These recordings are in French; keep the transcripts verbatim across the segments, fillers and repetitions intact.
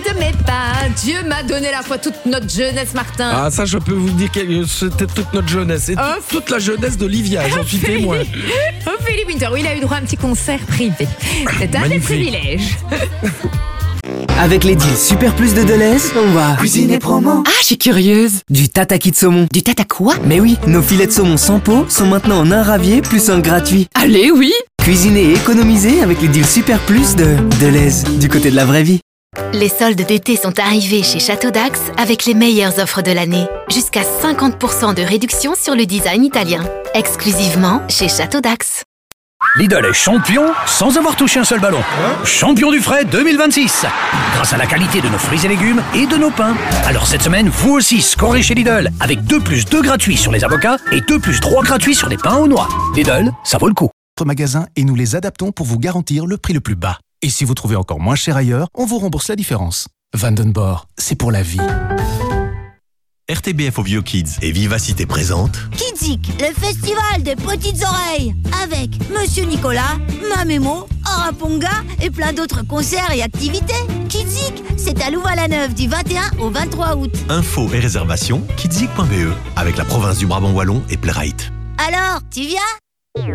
de mes pas. Dieu m'a donné la foi toute notre jeunesse, Martin. Ah, ça, je peux vous dire que c'était toute notre jeunesse. Et Oh, toute la jeunesse d'Olivia, j'en suis témoin. Ophélie Winter, oui, il a eu droit à un petit concert privé. C'est un des Magnifique. privilèges. Avec les deals Super Plus de Deleuze, on va cuisiner promo. Ah, je suis curieuse. Du tataki de saumon. Du tata quoi? Mais oui, nos filets de saumon sans peau sont maintenant en un ravier plus un gratuit. Allez, oui. Cuisiner et économiser avec les deals Super Plus de Deleuze, du côté de la vraie vie. Les soldes d'été sont arrivés chez Château d'Axe avec les meilleures offres de l'année. Jusqu'à cinquante pour cent de réduction sur le design italien. Exclusivement chez Château d'Axe. Lidl est champion sans avoir touché un seul ballon. Champion du frais deux mille vingt-six. Grâce à la qualité de nos fruits et légumes et de nos pains. Alors cette semaine, vous aussi scorez chez Lidl avec deux plus deux gratuits sur les avocats et deux plus trois gratuits sur les pains aux noix. Lidl, ça vaut le coup. Notre magasin et nous les adaptons pour vous garantir le prix le plus bas. Et si vous trouvez encore moins cher ailleurs, on vous rembourse la différence. Vandenborg, c'est pour la vie. R T B F Ovio Kids et Vivacité présente Kidzik, le festival des petites oreilles, avec Monsieur Nicolas, Mamémo, Araponga et plein d'autres concerts et activités. Kidzik, c'est à Louvain-la-Neuve du vingt et un au vingt-trois août. info et réservation kidzik point b e avec la province du Brabant Wallon et Playrite. Alors, tu viens?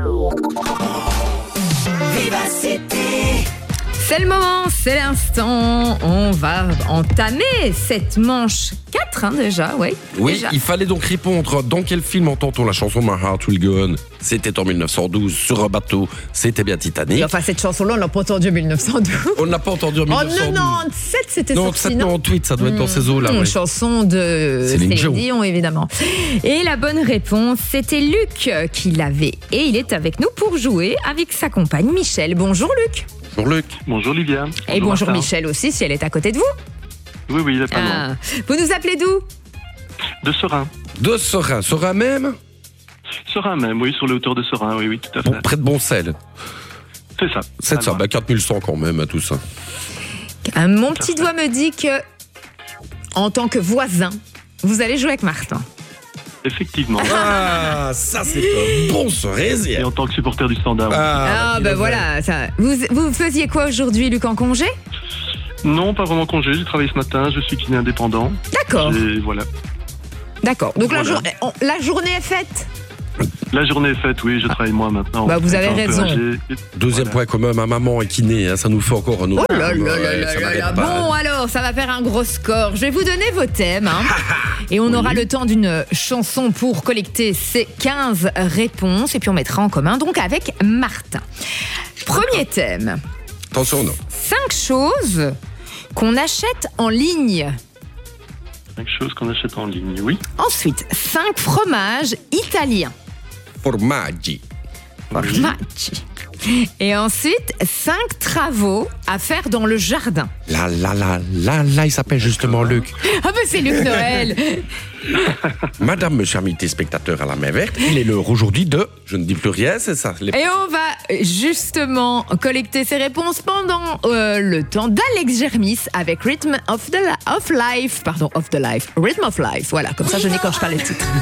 C'est le moment, c'est l'instant. On va entamer cette manche quatre, hein, déjà, ouais. Oui, déjà. il fallait donc répondre dans quel film entend-on la chanson My Heart Will Go On. C'était en mille neuf cent douze, sur un bateau, c'était bien Titanic. Et enfin, cette chanson-là, on l'a pas entendue en mille neuf cent douze. On n'a pas entendu en En mille neuf cent douze. quatre-vingt-dix-sept, c'était Non, sorti, non quatre-vingt-huit, ça doit être dans ces eaux-là. Une ouais. chanson de Céline Céline Dion. Dion, évidemment. Et la bonne réponse, c'était Luc qui l'avait. Et il est avec nous pour jouer avec sa compagne Michel. Bonjour Luc. Bonjour Luc. Bonjour Livia. Et bonjour Martin. Michel aussi, si elle est à côté de vous. Oui, oui, il est pas loin. Ah. Vous nous appelez d'où? De Serein. De Serein. Serein même Serein même, oui, sur les hauteurs de Serein, oui, oui, tout à fait. Bon, près de Boncel. C'est ça. C'est Pas ça, loin. bah quatre mille cent quand même, tout ça. Ah, mon petit doigt me dit que, en tant que voisin, vous allez jouer avec Martin. Effectivement. Ah, ça c'est un bon Et cerisier. en tant que supporter du Standard. Ah, il ben avait- voilà. Ça. Vous, vous faisiez quoi aujourd'hui, Luc, en congé? Non, pas vraiment congé, j'ai travaillé ce matin, je suis kiné indépendant. D'accord. Et voilà. D'accord. Donc la, Voilà. journée, on- la journée est faite. La journée est faite, oui, je travaille moi maintenant. Bah, vous avez Étant un peu raison. âgé. Deuxième Voilà. point commun, ma maman est kiné, hein, ça nous fait encore un autre. Oh là là Ouais, là là ça là m'arrête là. pas. Bon, alors, ça va faire un gros score. Je vais vous donner vos thèmes. Hein, et on aura le temps d'une chanson pour collecter ces quinze réponses. Et puis on mettra en commun donc avec Martin. Premier thème. Attention, non. Cinq choses qu'on achète en ligne. Cinq choses qu'on achète en ligne, oui. Ensuite, cinq fromages italiens. Formaggi. Formaggi. Et ensuite, cinq travaux à faire dans le jardin. Là, là, là, là, là, il s'appelle justement Luc. Ah ben c'est Luc Noël. Madame, monsieur, amis téléspectateurs à la main verte, il est l'heure aujourd'hui de... Je ne dis plus rien, c'est ça. Les- Et on va justement collecter ces réponses pendant euh, le temps d'Alex Germis avec Rhythm of, the Li- of Life. Pardon, of the Life. Rhythm of Life. Voilà, comme ça je n'écorche pas les titres.